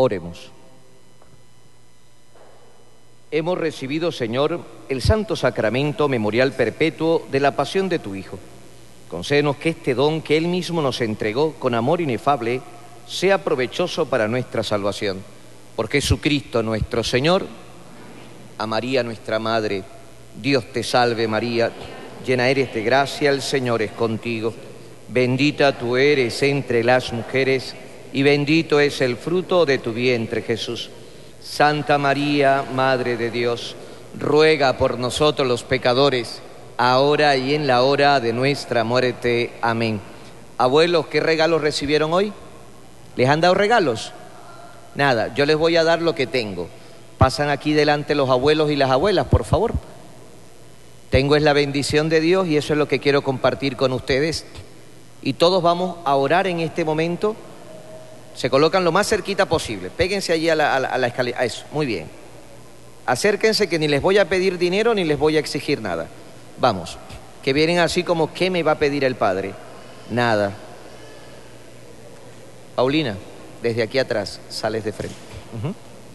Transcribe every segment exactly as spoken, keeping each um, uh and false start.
Oremos. Hemos recibido, Señor, el santo sacramento memorial perpetuo de la pasión de tu Hijo. Concédenos que este don que Él mismo nos entregó con amor inefable sea provechoso para nuestra salvación. Por Jesucristo nuestro Señor. A María nuestra Madre, Dios te salve María, llena eres de gracia, el Señor es contigo. Bendita tú eres entre las mujeres y bendito es el fruto de tu vientre, Jesús. Santa María, Madre de Dios, ruega por nosotros los pecadores, ahora y en la hora de nuestra muerte. Amén. Abuelos, ¿qué regalos recibieron hoy? ¿Les han dado regalos? Nada, yo les voy a dar lo que tengo. Pasan aquí delante los abuelos y las abuelas, por favor. Tengo es la bendición de Dios y eso es lo que quiero compartir con ustedes. Y todos vamos a orar en este momento. Se colocan lo más cerquita posible. Péguense allí a la, a la, a la escalera. A eso, muy bien. Acérquense que ni les voy a pedir dinero ni les voy a exigir nada. Vamos, que vienen así como, ¿qué me va a pedir el Padre? Nada. Paulina, desde aquí atrás, sales de frente. Uh-huh.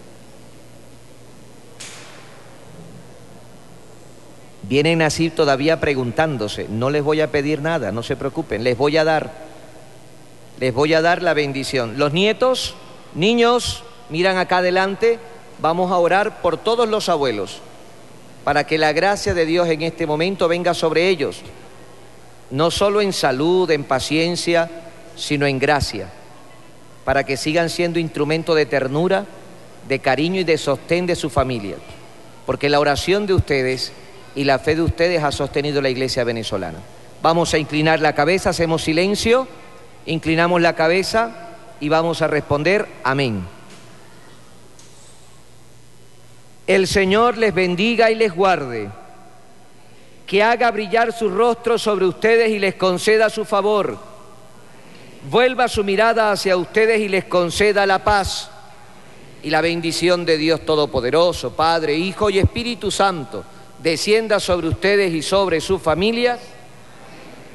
Vienen así todavía preguntándose. No les voy a pedir nada, no se preocupen, les voy a dar. Les voy a dar la bendición. Los nietos, niños, miran acá adelante. Vamos a orar por todos los abuelos, para que la gracia de Dios en este momento venga sobre ellos. No solo en salud, en paciencia, sino en gracia. Para que sigan siendo instrumento de ternura, de cariño y de sostén de su familia. Porque la oración de ustedes y la fe de ustedes ha sostenido la iglesia venezolana. Vamos a inclinar la cabeza, hacemos silencio. Inclinamos la cabeza y vamos a responder amén. El Señor les bendiga y les guarde, que haga brillar su rostro sobre ustedes y les conceda su favor, vuelva su mirada hacia ustedes y les conceda la paz, y la bendición de Dios Todopoderoso, Padre, Hijo y Espíritu Santo, descienda sobre ustedes y sobre sus familias